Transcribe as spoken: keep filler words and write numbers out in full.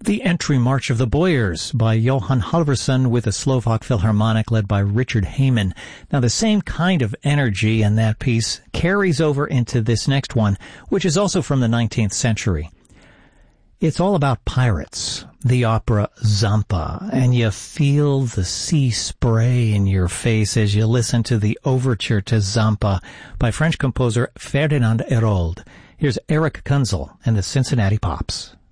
The Entry March of the Boyars by Johan Halvorsen with a Slovak Philharmonic led by Richard Heyman. Now, the same kind of energy in that piece carries over into this next one, which is also from the nineteenth century. It's all about pirates, the opera Zampa, and you feel the sea spray in your face as you listen to the overture to Zampa by French composer Ferdinand Hérold. Here's Eric Kunzel and the Cincinnati Pops.